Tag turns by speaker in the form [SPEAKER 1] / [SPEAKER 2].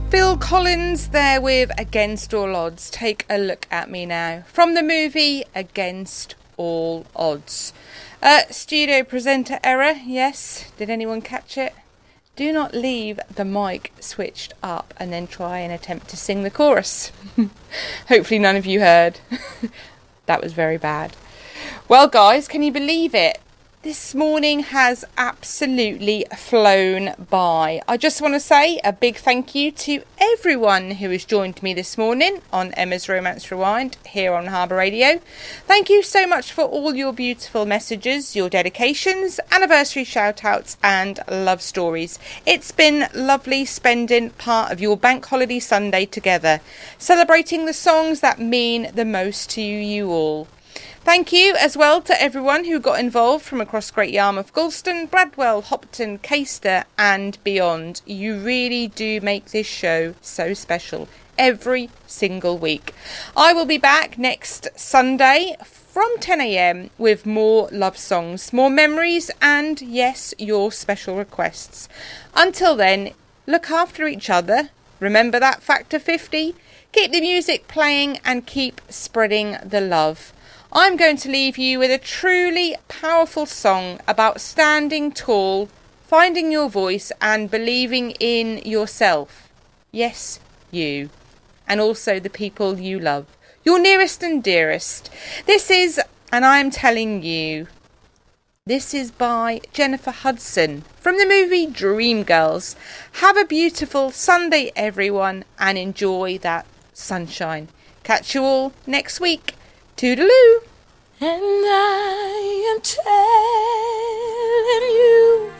[SPEAKER 1] Phil Collins there with Against All Odds. Take a look at me now. From the movie Against All Odds. Studio presenter error, yes. Did anyone catch it? Do not leave the mic switched up and then try and attempt to sing the chorus. Hopefully none of you heard. That was very bad. Well guys, can you believe it? This morning has absolutely flown by. I just want to say a big thank you to everyone who has joined me this morning on Emma's Romance Rewind here on Harbour Radio. Thank you so much for all your beautiful messages, your dedications, anniversary shout-outs and love stories. It's been lovely spending part of your bank holiday Sunday together, celebrating the songs that mean the most to you all. Thank you as well to everyone who got involved from across Great Yarmouth, Galston, Bradwell, Hopton, Caister and beyond. You really do make this show so special every single week. I will be back next Sunday from 10 a.m. with more love songs, more memories and, yes, your special requests. Until then, look after each other. Remember that factor 50. Keep the music playing and keep spreading the love. I'm going to leave you with a truly powerful song about standing tall, finding your voice and believing in yourself. Yes, you. And also the people you love. Your nearest and dearest. This is, and I'm telling you, this is by Jennifer Hudson from the movie Dreamgirls. Have a beautiful Sunday, everyone, and enjoy that sunshine. Catch you all next week. Toodaloo!
[SPEAKER 2] And I am telling you